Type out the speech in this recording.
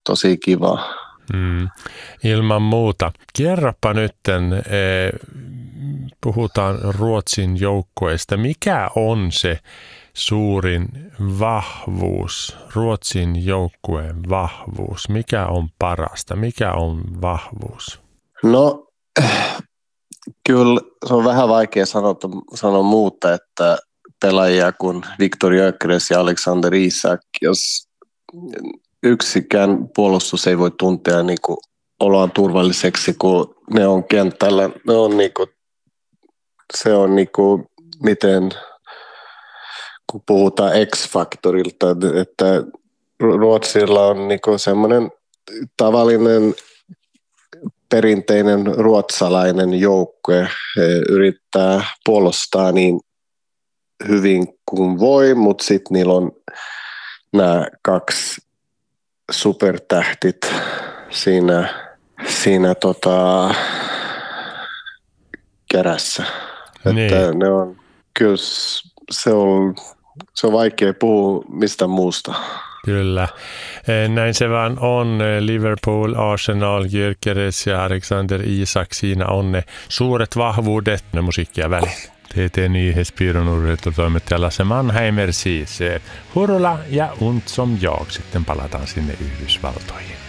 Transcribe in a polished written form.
tosi kiva. Ilman muuta. Kerropa nytten, puhutaan Ruotsin joukkueesta. Mikä on se suurin vahvuus, Ruotsin joukkueen vahvuus? Mikä on parasta? Mikä on vahvuus? No, kyllä se on vähän vaikea sanoa muuta, että pelaajia kuin Viktor Gyökeres ja Alexander Isak, jos yksikään puolustus ei voi tuntea niin kuin oloaan turvalliseksi, kun ne on kentällä. Ne on niin kuin, se on niin kuin, miten, kun puhutaan X-faktorilta, että Ruotsilla on niin kuin semmoinen tavallinen perinteinen ruotsalainen joukkue. He yrittää puolustaa niin hyvin kuin voi, mutta sitten niillä on nämä kaksi supertähtit siinä kärässä. Niin. Että ne on, kyllä se on vaikea puhua mistä muusta. Kyllä. Näin se vaan on. Liverpool, Arsenal, Gyökeres ja Alexander Isak, siinä on ne suuret vahvuudet. Ne musiikkia väliin. TT-nyhetspiiron urheilutoimittaja Lasse Mannheimer siis. Hurula ja Und som jag. Sitten palataan sinne Yhdysvaltoihin.